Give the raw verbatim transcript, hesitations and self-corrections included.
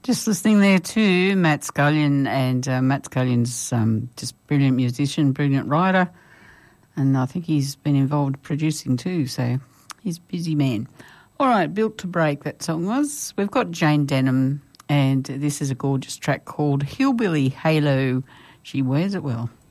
Just listening there to Matt Scullion, and uh, Matt Scullion's um, just brilliant musician, brilliant writer, and I think he's been involved producing too, so he's a busy man. All right, Built to Break, that song was. We've got Jane Denham, and this is a gorgeous track called Hillbilly Halo. She wears it well.